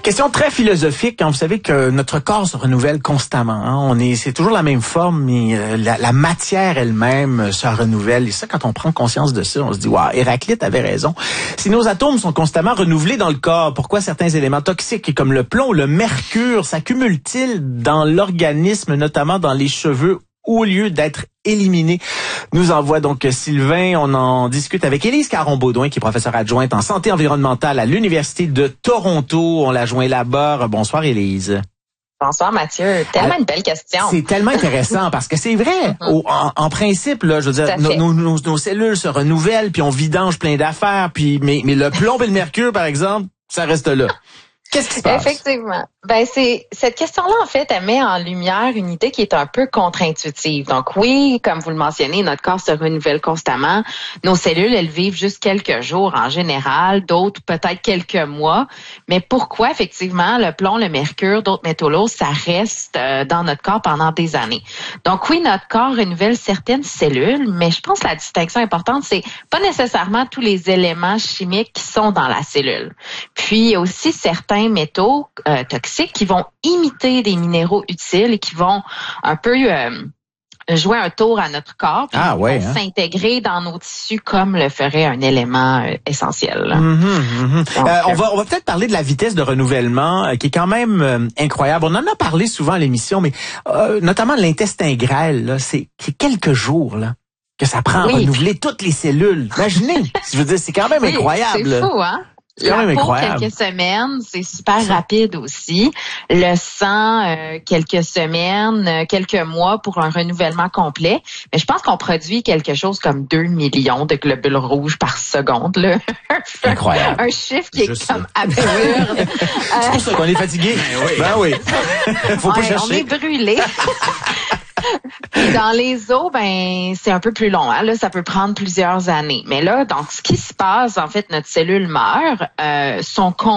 Question très philosophique. Vous savez que notre corps se renouvelle constamment. C'est toujours la même forme, mais la matière elle-même se renouvelle. Et ça, quand on prend conscience de ça, on se dit, waouh, Héraclite avait raison. Si nos atomes sont constamment renouvelés dans le corps, pourquoi certains éléments toxiques comme le plomb, le mercure, s'accumulent-ils dans l'organisme, notamment dans les cheveux, au lieu d'être éliminés? Nous envoie donc Sylvain. On en discute avec Élise Caron-Baudouin, qui est professeure adjointe en santé environnementale à l'Université de Toronto. On l'a joint là-bas. Bonsoir, Élise. Bonsoir, Mathieu. Tellement une belle question. C'est tellement intéressant parce que c'est vrai. En principe, là, je veux dire, nos cellules se renouvellent, puis on vidange plein d'affaires, puis mais le plomb et le mercure, par exemple, ça reste là. Qu'est-ce qui se passe? Effectivement. Cette question-là, en fait, elle met en lumière une idée qui est un peu contre-intuitive. Donc oui, comme vous le mentionnez, notre corps se renouvelle constamment. Nos cellules, elles vivent juste quelques jours en général, d'autres peut-être quelques mois. Mais pourquoi, effectivement, le plomb, le mercure, d'autres métaux lourds, ça reste dans notre corps pendant des années? Donc oui, notre corps renouvelle certaines cellules, mais je pense que la distinction importante, c'est pas nécessairement tous les éléments chimiques qui sont dans la cellule. Puis il y a aussi certains métaux toxiques qui vont imiter des minéraux utiles et qui vont un peu jouer un tour à notre corps, puis vont s'intégrer dans nos tissus comme le ferait un élément essentiel. Donc, on va peut-être parler de la vitesse de renouvellement qui est quand même incroyable. On en a parlé souvent à l'émission, mais notamment l'intestin grêle, là, c'est quelques jours là que ça prend à renouveler toutes les cellules. Imaginez, je veux dire, c'est quand même incroyable. C'est fou, hein? C'est quand même incroyable. Quelques semaines, c'est super rapide aussi. Le sang, quelques semaines, quelques mois pour un renouvellement complet. Mais je pense qu'on produit quelque chose comme 2 millions de globules rouges par seconde. Là. Incroyable. Un chiffre qui est comme absurde. C'est pour ça qu'on est fatigué. Ben oui. Faut pas chercher. On est brûlé. Puis dans les os, c'est un peu plus long. Hein? Là, ça peut prendre plusieurs années. Mais là, donc, ce qui se passe, en fait, notre cellule meurt, son